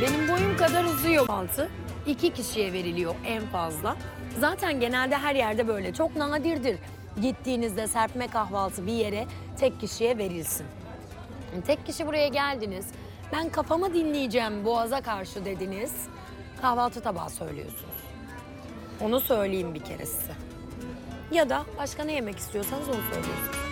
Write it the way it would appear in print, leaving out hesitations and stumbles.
Benim boyum kadar uzuyor. Kahvaltı 2 kişiye veriliyor en fazla. Zaten genelde her yerde böyle. Çok nadirdir gittiğinizde serpme kahvaltı bir yere tek kişiye verilsin. Tek kişi buraya geldiniz. Ben kafamı dinleyeceğim boğaza karşı dediniz. Kahvaltı tabağı söylüyorsunuz. Onu söyleyeyim bir kere size. Ya da başka ne yemek istiyorsanız onu söylüyorsunuz.